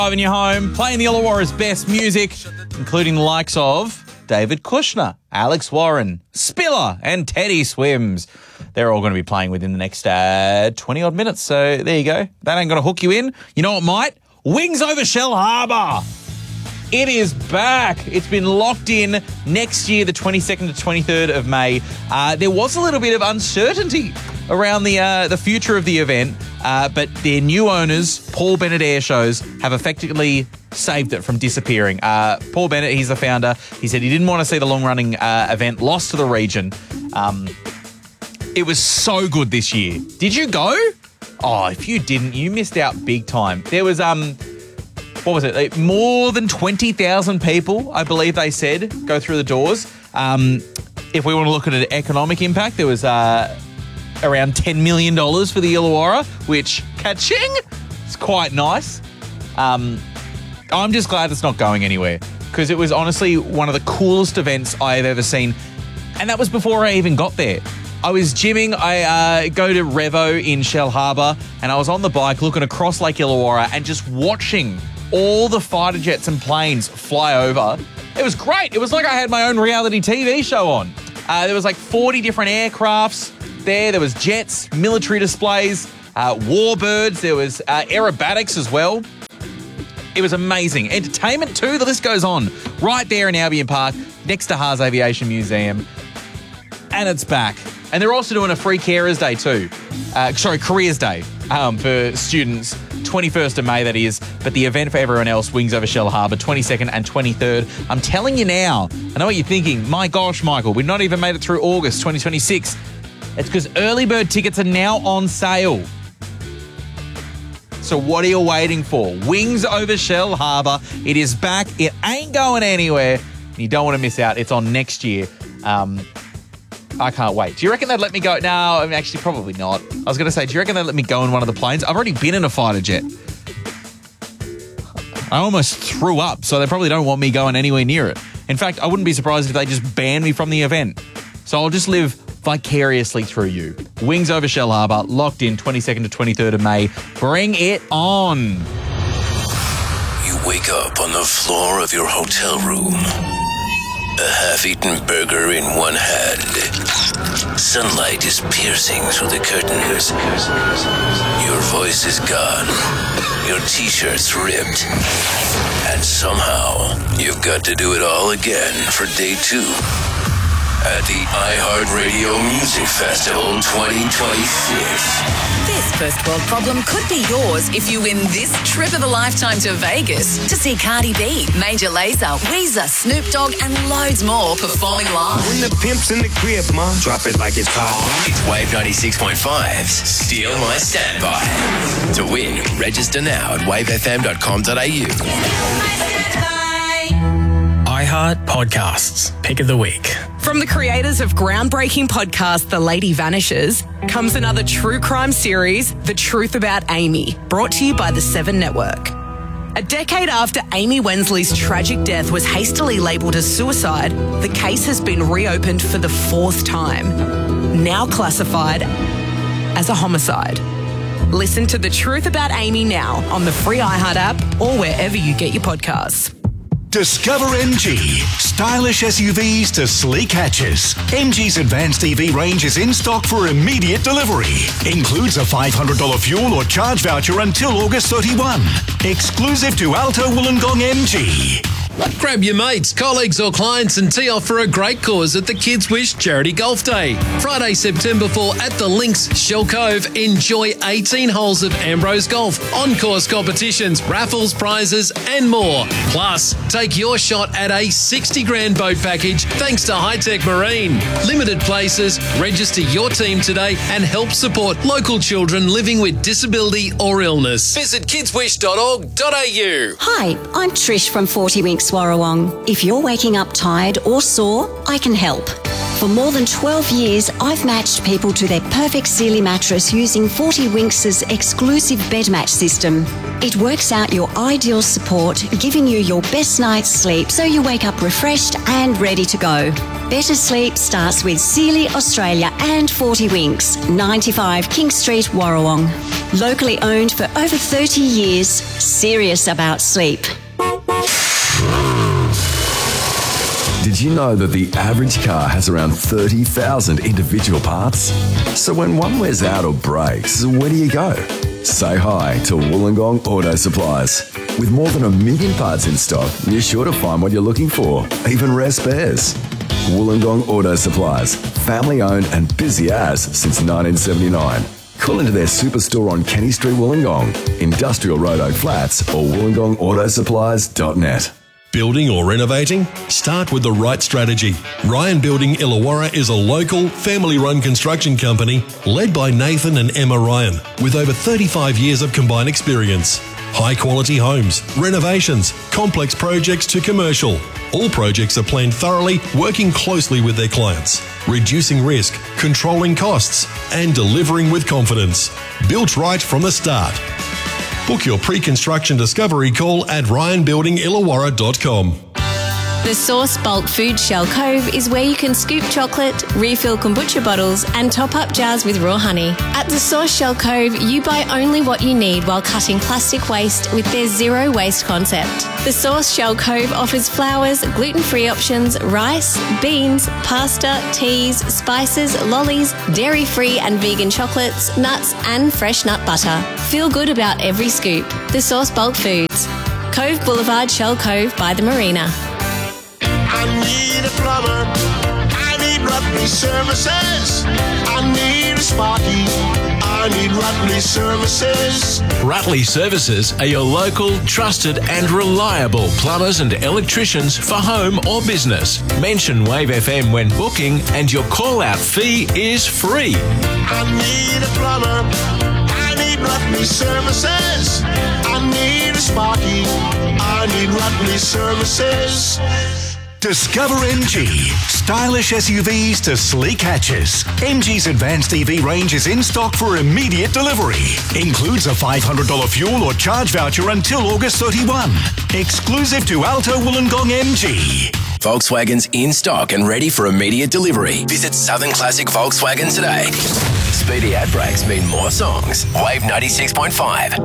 Driving you home, playing the Illawarra's best music, including the likes of David Kushner, Alex Warren, Spiller, and Teddy Swims. They're all going to be playing within the next 20-odd minutes, so there you go. That ain't going to hook you in. You know what might? Wings over Shell Harbour. It is back. It's been locked in next year, the 22nd to 23rd of May. There was a little bit of uncertainty around the future of the event, but their new owners, Paul Bennett Air Shows, have effectively saved it from disappearing. Paul Bennett, he's the founder. He said he didn't want to see the long-running event lost to the region. It was so good this year. Did you go? Oh, if you didn't, you missed out big time. There was what was it? More than 20,000 people, I believe they said, go through the doors. If we want to look at an economic impact, there was around $10 million for the Illawarra, which, ka-ching, is quite nice. I'm just glad it's not going anywhere because it was honestly one of the coolest events I have ever seen. And that was before I even got there. I was gymming. I go to Revo in Shell Harbour and I was on the bike looking across Lake Illawarra and just watching all the fighter jets and planes fly over. It was great. It was like I had my own reality TV show on. There was like 40 different aircrafts there. There was jets, military displays, warbirds. There was aerobatics as well. It was amazing. Entertainment too. The list goes on. Right there in Albion Park, next to Haas Aviation Museum. And it's back. And they're also doing a free Carers Day too. Careers Day for students. 21st of May, that is. But the event for everyone else, Wings over Shell Harbour, 22nd and 23rd. I'm telling you now, I know what you're thinking. My gosh, Michael, we've not even made it through August 2026. It's because early bird tickets are now on sale. So what are you waiting for? Wings over Shell Harbour. It is back. It ain't going anywhere. You don't want to miss out. It's on next year. I can't wait. Do you reckon they'd let me go? No, I mean, actually, probably not. I was going to say, do you reckon they'd let me go in one of the planes? I've already been in a fighter jet. I almost threw up, so they probably don't want me going anywhere near it. In fact, I wouldn't be surprised if they just banned me from the event. So I'll just live vicariously through you. Wings over Shell Harbour, locked in 22nd to 23rd of May. Bring it on. You wake up on the floor of your hotel room. A half-eaten burger in one hand. Sunlight is piercing through the curtains. Your voice is gone. Your t-shirt's ripped. And somehow, you've got to do it all again for day 2 at the iHeartRadio Music Festival 2026. This first world problem could be yours if you win this trip of a lifetime to Vegas to see Cardi B, Major Lazer, Weezer, Snoop Dogg, and loads more performing live. When the pimp's in the crib, ma, drop it like it's hot. It's Wave 96.5's Steal My Standby. To win, register now at wavefm.com.au. iHeart Podcasts, Pick of the Week. From the creators of groundbreaking podcast The Lady Vanishes comes another true crime series, The Truth About Amy, brought to you by the Seven Network. A decade after Amy Wensley's tragic death was hastily labelled as suicide, the case has been reopened for the 4th time, now classified as a homicide. Listen to The Truth About Amy now on the free iHeart app or wherever you get your podcasts. Discover MG. Stylish SUVs to sleek hatches. MG's advanced EV range is in stock for immediate delivery. Includes a $500 fuel or charge voucher until August 31. Exclusive to Alto Wollongong MG. Grab your mates, colleagues or clients and tee off for a great cause at the Kids Wish Charity Golf Day. Friday, September 4 at the Links, Shell Cove. Enjoy 18 holes of Ambrose Golf, on-course competitions, raffles, prizes and more. Plus, take your shot at a 60 grand boat package thanks to High Tech Marine. Limited places, register your team today and help support local children living with disability or illness. Visit kidswish.org.au. Hi, I'm Trish from 40 Winks Warrawong. If you're waking up tired or sore, I can help. For more than 12 years, I've matched people to their perfect Sealy mattress using 40 Winks' exclusive bed match system. It works out your ideal support, giving you your best night's sleep so you wake up refreshed and ready to go. Better sleep starts with Sealy Australia and 40 Winks, 95 King Street, Warrawong. Locally owned for over 30 years, serious about sleep. Did you know that the average car has around 30,000 individual parts? So when one wears out or breaks, where do you go? Say hi to Wollongong Auto Supplies. With more than 1 million parts in stock, you're sure to find what you're looking for, even rare spares. Wollongong Auto Supplies, family owned and busy as since 1979. Call into their superstore on Kenny Street, Wollongong, Industrial Road, Oak Flats, or wollongongautoSupplies.net. Building or renovating? Start with the right strategy. Ryan Building Illawarra is a local, family-run construction company led by Nathan and Emma Ryan, with over 35 years of combined experience. High-quality homes, renovations, complex projects to commercial. All projects are planned thoroughly, working closely with their clients, reducing risk, controlling costs, and delivering with confidence. Built right from the start. Book your pre-construction discovery call at ryanbuildingillawarra.com. The Source Bulk Food Shell Cove is where you can scoop chocolate, refill kombucha bottles and top up jars with raw honey. At the Source Shell Cove, you buy only what you need while cutting plastic waste with their zero waste concept. The Source Shell Cove offers flours, gluten-free options, rice, beans, pasta, teas, spices, lollies, dairy-free and vegan chocolates, nuts and fresh nut butter. Feel good about every scoop. The Source Bulk Foods. Cove Boulevard, Shell Cove by the Marina. I need a plumber. I need Rutley Services. I need a Sparky. I need Rutley Services. Rutley Services are your local, trusted and reliable plumbers and electricians for home or business. Mention Wave FM when booking and your call-out fee is free. I need a plumber. I need Rutley Services. I need a Sparky. I need Rutley Services. Discover MG. Stylish SUVs to sleek hatches. MG's advanced EV range is in stock for immediate delivery. Includes a $500 fuel or charge voucher until August 31. Exclusive to Alto Wollongong MG. Volkswagen's in stock and ready for immediate delivery. Visit Southern Classic Volkswagen today. Speedy ad breaks mean more songs. Wave 96.5.